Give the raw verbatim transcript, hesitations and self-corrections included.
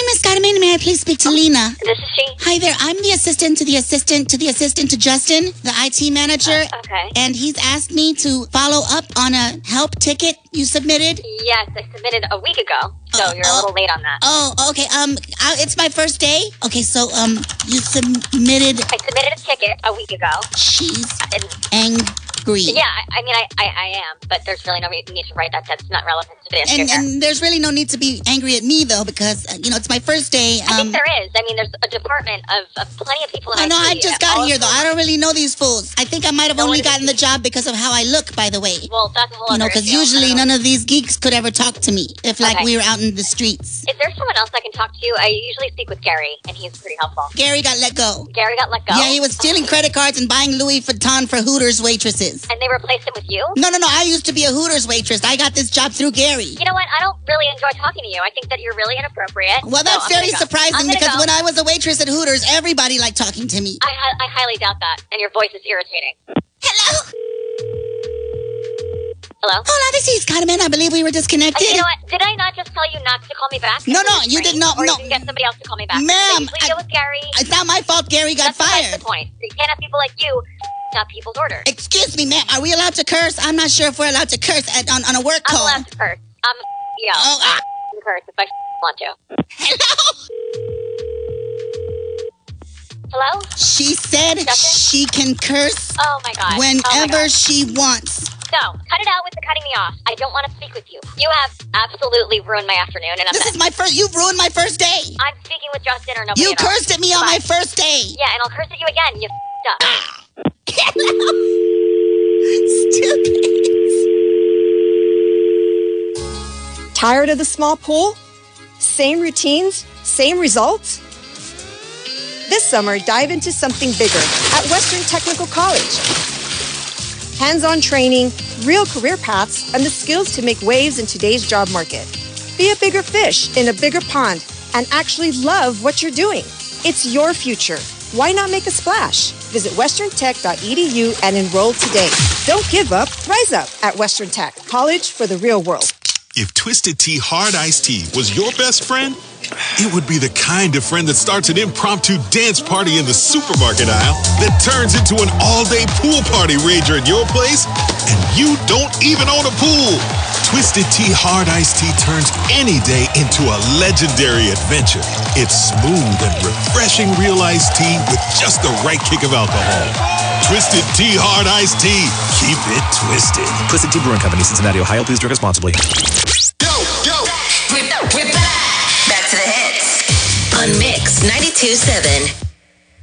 Miss Carmen. May I please speak to Lena? This is she. Hi there. I'm the assistant to the assistant to the assistant to Justin, the I T manager. Uh, okay. And he's asked me to follow up on a help ticket you submitted. Yes, I submitted a week ago, so Uh, you're uh, a little late on that. Oh, okay. Um, I, it's my first day. Okay, so um, you submitted. I submitted a ticket a week ago. She's And, angry. yeah, I, I mean, I, I, I am, but there's really no need to write that. That's not relevant to this. And, and there's really no need to be angry at me, though, because, uh, you know, it's my first day. I Um, think there is. I mean, there's a department of, of plenty of people in oh, no, I I T. just all got of here, though. them- I don't really know these fools. I think I might have No only one is- gotten the job because of how I look, by the way. Well, that's a whole You know, other because issue. I usually don't know. none of these geeks could ever talk to me if, like, Okay. we were out in the streets. Is there someone else I can talk to? I usually speak with Gary, and he's pretty helpful. Gary got let go. Gary got let go? Yeah, he was stealing credit cards and buying Louis Vuitton for Hooters waitresses. And they replaced him with you? No, no, no. I used to be a Hooters waitress. I got this job through Gary. You know what? I don't really enjoy talking to you. I think that you're really inappropriate. Well, So that's I'm very gonna go. I'm surprising gonna because go. when I was a waitress at Hooters, everybody liked talking to me. I, I, I highly doubt that, and your voice is irritating. Hello? Hello? Hola, this is Carmen. I believe we were disconnected. Uh, you know what? Did I not just tell you not to call me back? No, no, Because you it's did not- Or no. you can get somebody else to call me back. Ma'am, I usually I- deal with Gary. It's not my fault Gary got That's besides fired. the point. You can't have people like you not people's orders. Excuse me, ma'am. Are we allowed to curse? I'm not sure if we're allowed to curse at, on, on a work I'm call. allowed to curse. I'm a yeah. Oh, ah. I can curse if I want to. Hello? Hello? She said Justin? she can curse Oh my god. oh my whenever god. she wants. No, cut it out with the cutting me off. I don't want to speak with you. You have absolutely ruined my afternoon, and I'm This is my first. You've ruined my first day. I'm speaking with Justin or nobody You at all. cursed at me on my Goodbye. first day. Yeah, and I'll curse at you again. You f***ed up. Hello? Stupid. Tired of the small pool? Same routines, same results? This summer, dive into something bigger at Western Technical College. Hands-on training, real career paths, and the skills to make waves in today's job market. Be a bigger fish in a bigger pond and actually love what you're doing. It's your future. Why not make a splash? Visit western tech dot e d u and enroll today. Don't give up, rise up at Western Tech, college for the real world. If Twisted Tea Hard Iced Tea was your best friend, it would be the kind of friend that starts an impromptu dance party in the supermarket aisle that turns into an all-day pool party rager at your place, and you don't even own a pool. Twisted Tea Hard Iced Tea turns any day into a legendary adventure. It's smooth and refreshing real iced tea with just the right kick of alcohol. Twisted Tea Hard Iced Tea. Keep it twisted. Twisted Tea Brewing Company, Cincinnati, Ohio. Please drink responsibly. Yo, yo. We're back. Back to the hits on Mix ninety-two point seven.